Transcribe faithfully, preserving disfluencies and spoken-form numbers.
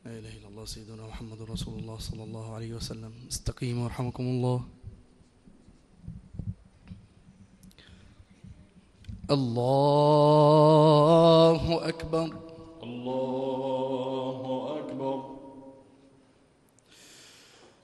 لا إله إلا الله سيدنا محمد رسول الله صلى الله عليه وسلم. استقيموا رحمكم الله. الله أكبر. الله